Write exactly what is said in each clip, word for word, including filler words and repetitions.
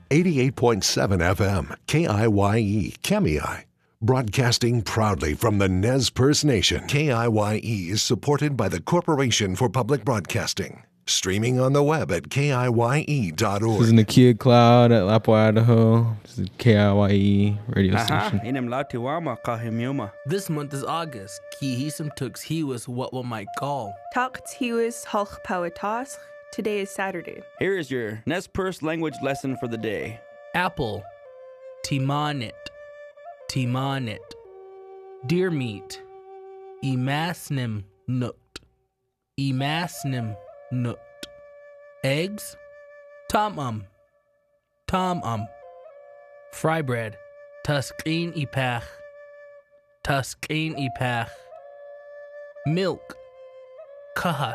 eighty-eight point seven F M, K I Y E, Kemei. Broadcasting proudly from the Nez Perce Nation, K I Y E is supported by the Corporation for Public Broadcasting. Streaming on the web at K I Y E dot org. This is Nakia Cloud at Lapo, Idaho. This is K I Y E radio Aha, station. inem latiwama kahimiuma. This month is August. Kihisum tux hiwas what one might call. Talk tiwas halch pawatas. Today is Saturday. Here is your Nez Perce language lesson for the day. Apple. Timanit. Timanit. Deer meat. Emasnim nut. Emasnim nut. Eggs. Tom-um. Tom-um. Fry bread. Tuskin ipach. Tuskin ipach. Milk. Kahas.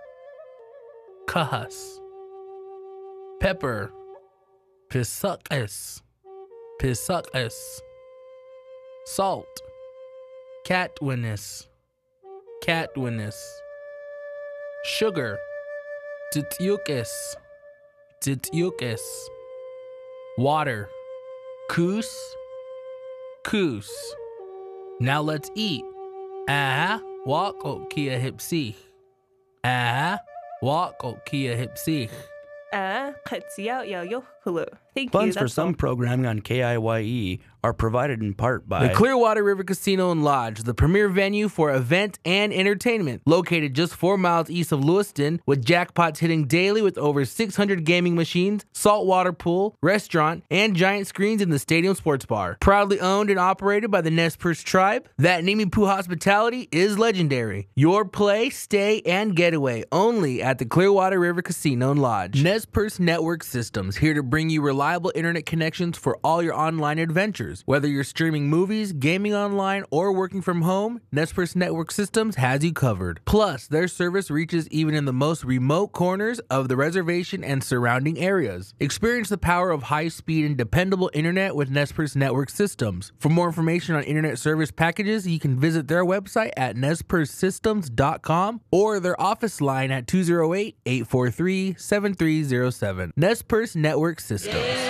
Kahas. Pepper. Pisukes. Pisukes. Salt. Catwinnis. Catwinnis. Sugar. Tityukis. Tityukis. Water. Koos. Koos. Now let's eat. Ah, walk o kia hipsi. Ah, walk o kia hipsi. Ah, katsia ya yo hulu. Thank you. Funds for that's some all. programming on K I Y E are provided in part by The Clearwater River Casino and Lodge, the premier venue for event and entertainment. Located just four miles east of Lewiston, with jackpots hitting daily with over six hundred gaming machines, saltwater pool, restaurant, and giant screens in the stadium sports bar. Proudly owned and operated by the Nez Perce tribe, that Nimipu hospitality is legendary. Your play, stay, and getaway only at the Clearwater River Casino and Lodge. Nez Perce Network Systems, here to bring you reliable internet connections for all your online adventures. Whether you're streaming movies, gaming online, or working from home, Nez Perce Network Systems has you covered. Plus, their service reaches even in the most remote corners of the reservation and surrounding areas. Experience the power of high-speed and dependable internet with Nez Perce Network Systems. For more information on internet service packages, you can visit their website at nez perce systems dot com or their office line at two oh eight, eight four three, seven three oh seven. Nez Perce Network Systems.